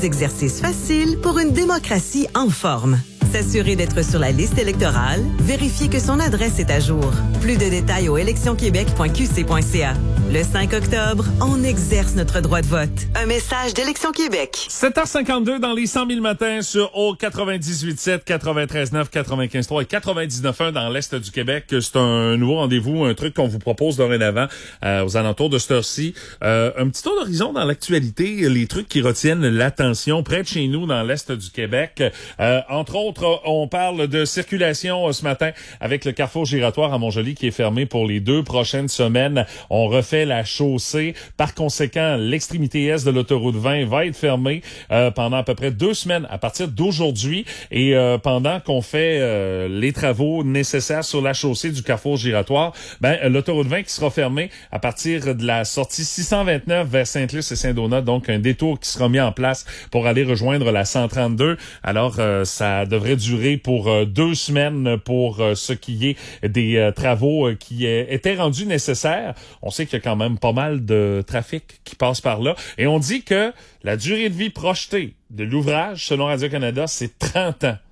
Exercice facile pour une démocratie en forme. S'assurer d'être sur la liste électorale, vérifier que son adresse est à jour. Plus de détails au électionquebec.qc.ca. Le 5 octobre, on exerce notre droit de vote. Un message d'Élection Québec. 7h52 dans les 100 000 matins sur au 98.7, 93.9, 95.3 et 99.1 dans l'Est du Québec. C'est un nouveau rendez-vous, un truc qu'on vous propose dorénavant aux alentours de cette heure-ci. Un petit tour d'horizon dans l'actualité, les trucs qui retiennent l'attention près de chez nous dans l'Est du Québec. Entre autres, on parle de circulation ce matin avec le carrefour giratoire à Montjoly qui est fermé pour les 2 prochaines semaines. On refait la chaussée. Par conséquent, l'extrémité est de l'autoroute 20 va être fermée pendant à peu près 2 semaines à partir d'aujourd'hui et pendant qu'on fait les travaux nécessaires sur la chaussée du carrefour giratoire, l'autoroute 20 qui sera fermée à partir de la sortie 629 vers Sainte-Luce et Saint-Donat, donc un détour qui sera mis en place pour aller rejoindre la 132. Alors, ça devrait durer pour 2 semaines pour ce qui est des travaux qui étaient rendus nécessaires. On sait qu'il y a quand même pas mal de trafic qui passe par là. Et on dit que la durée de vie projetée de l'ouvrage, selon Radio-Canada, c'est 30 ans.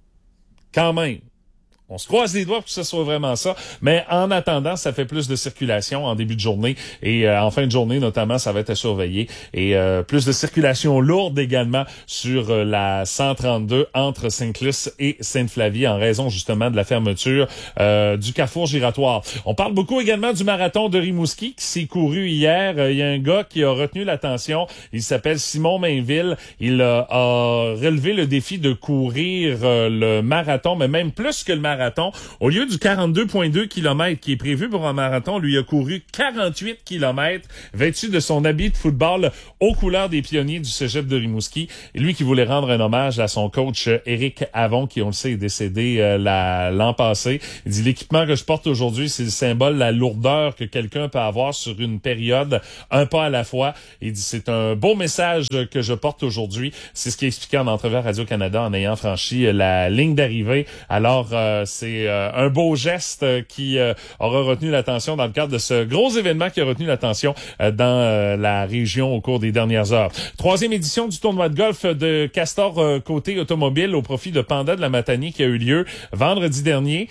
Quand même. On se croise les doigts pour que ce soit vraiment ça. Mais en attendant, ça fait plus de circulation en début de journée et en fin de journée, notamment, ça va être à surveiller. Et plus de circulation lourde également sur la 132 entre Sainte-Luce et Sainte-Flavie en raison justement de la fermeture du carrefour giratoire. On parle beaucoup également du marathon de Rimouski qui s'est couru hier. Il y a un gars qui a retenu l'attention. Il s'appelle Simon Mainville. Il a relevé le défi de courir le marathon, mais même plus que le marathon. Au lieu du 42,2 km qui est prévu pour un marathon, lui a couru 48 km vêtu de son habit de football aux couleurs des pionniers du cégep de Rimouski. Et lui qui voulait rendre un hommage à son coach Éric Avon, qui, on le sait, est décédé l'an passé. Il dit, l'équipement que je porte aujourd'hui, c'est le symbole de la lourdeur que quelqu'un peut avoir sur une période, un pas à la fois. Il dit, c'est un beau message que je porte aujourd'hui. C'est ce qu'il expliquait en entrevue à Radio-Canada en ayant franchi la ligne d'arrivée. Alors, c'est un beau geste qui aura retenu l'attention dans le cadre de ce gros événement qui a retenu l'attention dans la région au cours des dernières heures. 3e édition du tournoi de golf de Castor côté automobile au profit de Panda de la Matanie qui a eu lieu vendredi dernier,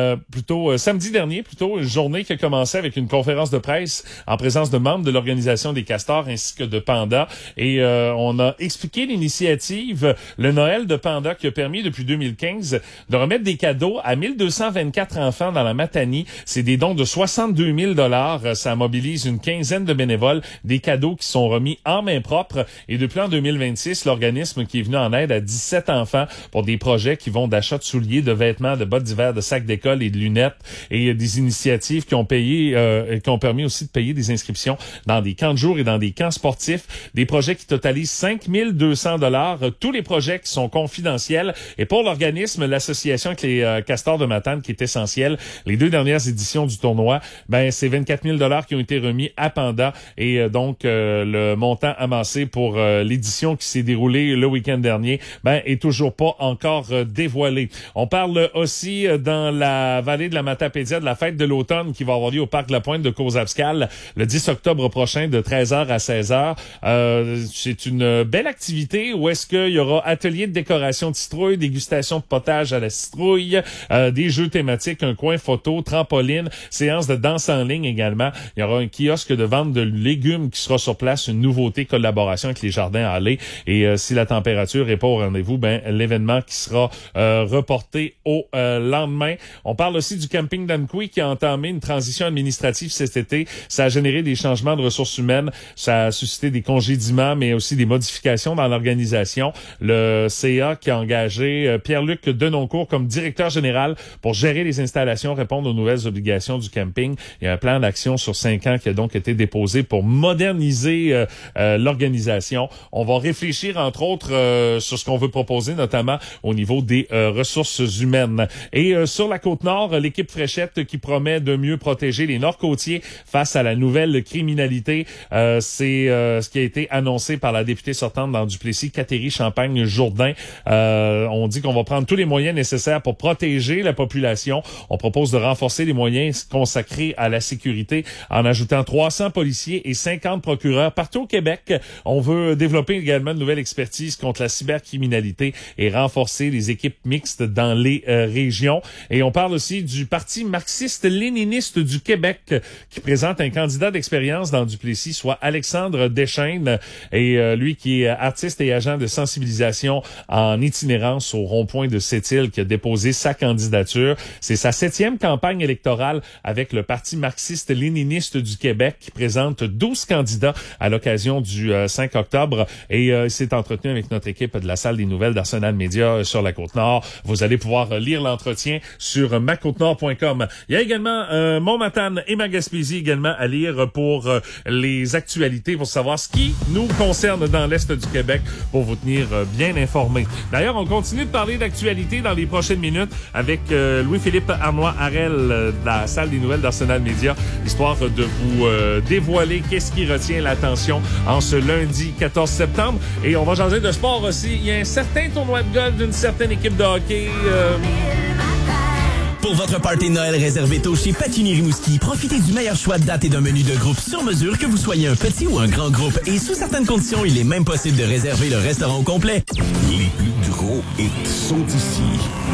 samedi dernier, une journée qui a commencé avec une conférence de presse en présence de membres de l'organisation des Castors ainsi que de Panda. Et on a expliqué l'initiative, le Noël de Panda qui a permis depuis 2015 de remettre des cadeaux à 1224 enfants dans la Matanie. C'est des dons de 62 000 $. Ça mobilise une quinzaine de bénévoles, des cadeaux qui sont remis en main propre. Et depuis en 2026, l'organisme qui est venu en aide à 17 enfants pour des projets qui vont d'achat de souliers, de vêtements, de bottes d'hiver, de sacs d'école et de lunettes. Et des initiatives qui ont permis aussi de payer des inscriptions dans des camps de jour et dans des camps sportifs. Des projets qui totalisent 5 200 $. Tous les projets qui sont confidentiels. Et pour l'organisme, l'association avec les Castors de Matane qui est essentiel. Les 2 dernières éditions du tournoi, c'est 24 000 $ qui ont été remis à Panda et donc le montant amassé pour l'édition qui s'est déroulée le week-end dernier, est toujours pas encore dévoilé. On parle aussi dans la vallée de la Matapédia de la fête de l'automne qui va avoir lieu au parc La Pointe de Cozabscal le 10 octobre prochain de 13h à 16h. C'est une belle activité où est-ce qu'il y aura atelier de décoration de citrouille, dégustation de potage à la citrouille, des jeux thématiques, un coin photo, trampoline, séance de danse en ligne également. Il y aura un kiosque de vente de légumes qui sera sur place, une nouveauté, collaboration avec les jardins Allées. Et si la température est pas au rendez-vous, l'événement qui sera reporté au lendemain. On parle aussi du camping d'Amqui qui a entamé une transition administrative cet été. Ça a généré des changements de ressources humaines, ça a suscité des congédiements, mais aussi des modifications dans l'organisation. Le CA qui a engagé Pierre-Luc Denoncourt comme directeur général pour gérer les installations, répondre aux nouvelles obligations du camping. Il y a un plan d'action sur 5 ans qui a donc été déposé pour moderniser l'organisation. On va réfléchir, entre autres, sur ce qu'on veut proposer, notamment au niveau des ressources humaines. Et sur la Côte-Nord, l'équipe Fréchette qui promet de mieux protéger les Nord-Côtiers face à la nouvelle criminalité. C'est ce qui a été annoncé par la députée sortante dans Duplessis, Catherine Champagne-Jourdain. On dit qu'on va prendre tous les moyens nécessaires pour protéger protéger la population. On propose de renforcer les moyens consacrés à la sécurité en ajoutant 300 policiers et 50 procureurs partout au Québec. On veut développer également une nouvelle expertise contre la cybercriminalité et renforcer les équipes mixtes dans les régions. Et on parle aussi du Parti marxiste-léniniste du Québec qui présente un candidat d'expérience dans Duplessis, soit Alexandre Deschaines, et lui qui est artiste et agent de sensibilisation en itinérance au rond-point de Sept-Îles, qui a déposé sa candidature. C'est sa 7e campagne électorale avec le Parti marxiste-léniniste du Québec qui présente 12 candidats à l'occasion du 5 octobre et s'est entretenu avec notre équipe de la salle des nouvelles d'Arsenal Média sur la Côte-Nord. Vous allez pouvoir lire l'entretien sur macôtenord.com. Il y a également Montmatane et ma Gaspésie également à lire pour les actualités, pour savoir ce qui nous concerne dans l'Est du Québec, pour vous tenir bien informés. D'ailleurs, on continue de parler d'actualité dans les prochaines minutes avec Louis-Philippe Arnois-Harel de la salle des nouvelles d'Arsenal Média, histoire de vous dévoiler qu'est-ce qui retient l'attention en ce lundi 14 septembre. Et on va changer de sport aussi. Il y a un certain tournoi de golf d'une certaine équipe de hockey. Pour votre party de Noël réservé tôt chez Patini Rimouski, profitez du meilleur choix de date et d'un menu de groupe sur mesure, que vous soyez un petit ou un grand groupe. Et sous certaines conditions, il est même possible de réserver le restaurant au complet. Les plus gros hits sont ici.